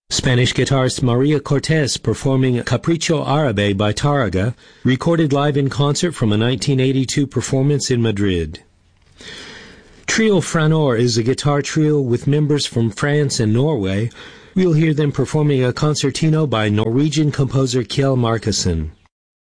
Spanish guitarist Maria Cortez performing Capricho Árabe by Tárrega, recorded live in concert from a 1982 performance in Madrid. Trio Franor is a guitar trio with members from France and Norway. We'll hear them performing a concertino by Norwegian composer Kjell Markussen.